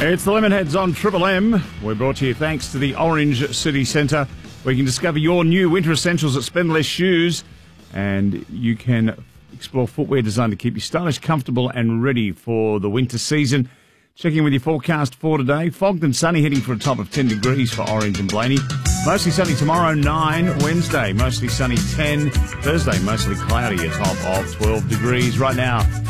It's the Lemonheads on Triple M. We're brought to you thanks to the Orange City Centre, where you can discover your new winter essentials at Spend Less Shoes, and you can explore footwear designed to keep you stylish, comfortable and ready for the winter season. Checking with your forecast for today. Fogged and sunny, heading for a top of 10 degrees for Orange and Blaney. Mostly sunny tomorrow, 9. Wednesday, mostly sunny, 10. Thursday, mostly cloudy, a top of 12 degrees. Right now,